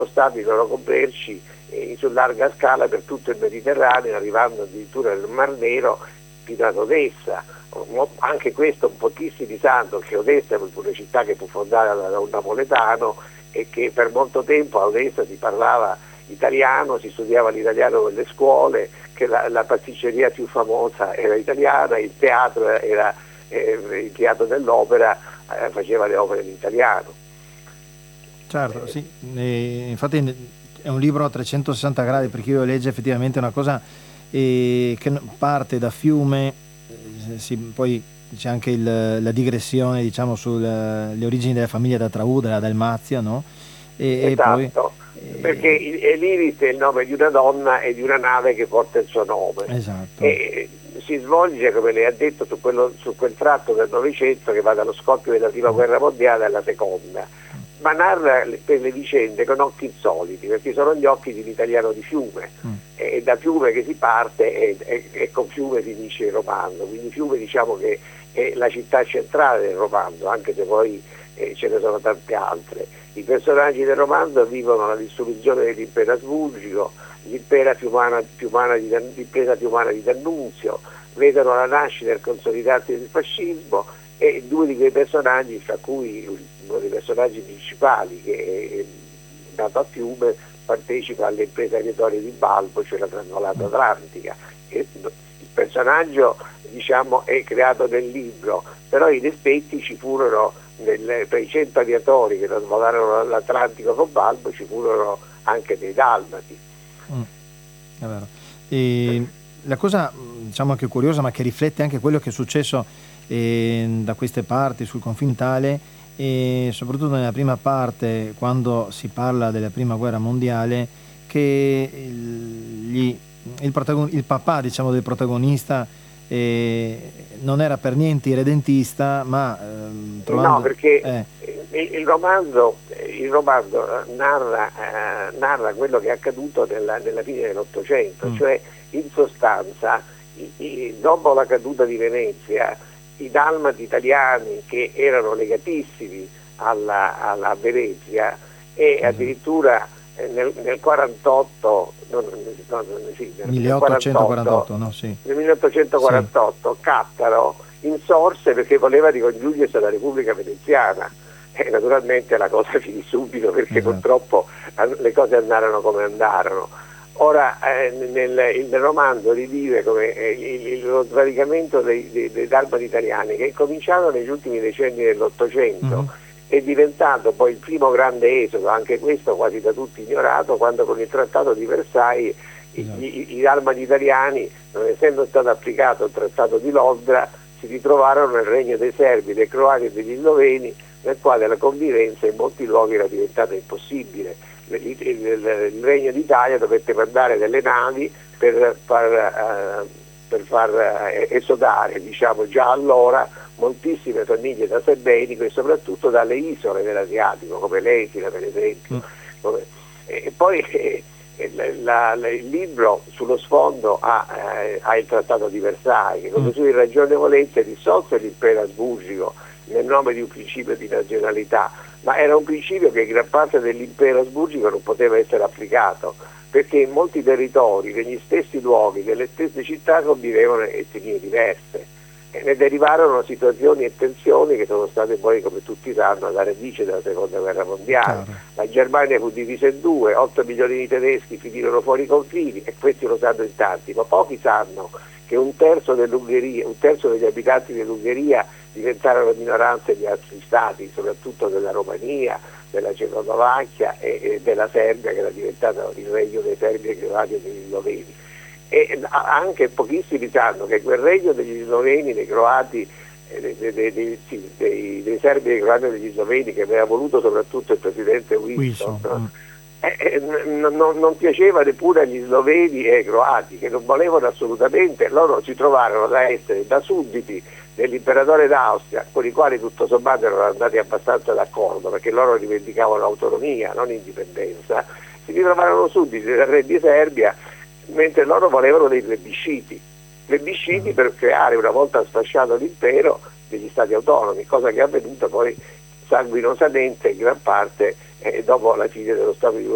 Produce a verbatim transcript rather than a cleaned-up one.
stati i loro commerci eh, su larga scala per tutto il Mediterraneo, arrivando addirittura nel Mar Nero fino ad Odessa. Anche questo un pochissimi sanno che Odessa è una città che fu fondata da un napoletano e che per molto tempo a Odessa si parlava italiano, si studiava l'italiano nelle scuole, che la, la pasticceria più famosa era italiana, il teatro era eh, il teatro dell'opera eh, faceva le opere in italiano. Certo, sì, e infatti è un libro a trecentosessanta gradi, per chi lo legge effettivamente è una cosa eh, che parte da Fiume, eh, si, poi c'è anche il, la digressione, diciamo, sulle origini della famiglia da Traù, della Dalmazia, no? E, esatto, e poi, perché Eliris è il nome di una donna e di una nave che porta il suo nome. Esatto. E si svolge, come lei ha detto, su, quello, su quel tratto del Novecento che va dallo scoppio della Prima Guerra Mondiale alla Seconda, ma narra per le vicende con occhi insoliti, perché sono gli occhi di un italiano di Fiume, mm. e da Fiume che si parte e, e, e con Fiume finisce il romanzo, quindi Fiume diciamo che è la città centrale del romanzo, anche se poi eh, ce ne sono tante altre. I personaggi del romanzo vivono la dissoluzione dell'impero asburgico, l'impresa fiumana, fiumana di, l'impresa fiumana di D'Annunzio, vedono la nascita e il consolidarsi del fascismo, e due di quei personaggi, fra cui uno dei personaggi principali che è nato a Fiume, partecipa alle imprese agritorie di Balbo, cioè la Trasvalata Atlantica. E il personaggio, diciamo, è creato nel libro, però in effetti ci furono nel, per i cento aviatori che trasvolarono l'Atlantico con Balbo, ci furono anche dei dalmati. Mm, è vero. E la cosa, diciamo, anche curiosa, ma che riflette anche quello che è successo eh, da queste parti sul confine Italia, e soprattutto nella prima parte, quando si parla della prima guerra mondiale, che il, gli, il, protagon- il papà, diciamo, del protagonista eh, non era per niente irredentista, ma ehm, trovando... No, perché eh. il, il romanzo, il romanzo narra, eh, narra quello che è accaduto nella, nella fine dell'Ottocento, mm. cioè in sostanza i, i, dopo la caduta di Venezia i dalmati italiani, che erano legatissimi alla, alla Venezia, e mm. addirittura nel, nel quarantotto, no, no, sì, nel milleottocentoquarantotto, no, sì. nel milleottocentoquarantotto sì. Cattaro insorse perché voleva ricongiungersi alla Repubblica Veneziana, e naturalmente la cosa finì subito, perché esatto. purtroppo le cose andarono come andarono. Ora eh, nel, nel romanzo rivive come eh, il, lo sradicamento dei, dei, dei dalmati italiani, che è cominciato negli ultimi decenni dell'Ottocento, mm-hmm. è diventato poi il primo grande esodo, anche questo quasi da tutti ignorato, quando con il Trattato di Versailles esatto. i, i, i dalmati italiani, non essendo stato applicato il Trattato di Londra, si ritrovarono nel regno dei serbi, dei croati e degli sloveni, nel quale la convivenza in molti luoghi era diventata impossibile. Il, il, il, il Regno d'Italia dovette mandare delle navi per far, uh, per far uh, esodare, diciamo, già allora moltissime famiglie da Sebenico, e soprattutto dalle isole dell'Asiatico, come l'Efila per esempio. Mm. Come, e poi eh, la, la, il libro sullo sfondo ha, eh, ha il Trattato di Versailles, che con le sue irragionevolezze dissolse l'impero asburgico nel nome di un principio di nazionalità, ma era un principio che in gran parte dell'impero asburgico non poteva essere applicato, perché in molti territori, negli stessi luoghi, nelle stesse città convivevano etnie diverse, e ne derivarono situazioni e tensioni che sono state poi, come tutti sanno, alla radice della seconda guerra mondiale. Chiaro. La Germania fu divisa in due, otto milioni di tedeschi finirono fuori i confini, e questi lo sanno in tanti, ma pochi sanno che un terzo dell'Ungheria, un terzo degli abitanti dell'Ungheria diventarono minoranze di altri stati, soprattutto della Romania, della Cecoslovacchia e, e della Serbia, che era diventata il regno dei serbi e croati e degli sloveni. E anche pochissimi sanno che quel regno degli sloveni, dei croati, dei, dei, dei, dei, sì, dei, dei serbi, dei croati e degli sloveni, che aveva voluto soprattutto il presidente Wilson, Wilson. Eh, eh, non, non piaceva neppure agli sloveni e ai croati, che non volevano assolutamente. Loro si trovarono da essere da sudditi dell'imperatore d'Austria, con i quali tutto sommato erano andati abbastanza d'accordo, perché loro rivendicavano autonomia, non indipendenza. Si ritrovarono sudditi del re di Serbia, mentre loro volevano dei plebisciti plebisciti per creare, una volta sfasciato l'impero, degli stati autonomi, cosa che è avvenuta poi sanguinosamente in gran parte eh, dopo la fine dello Stato di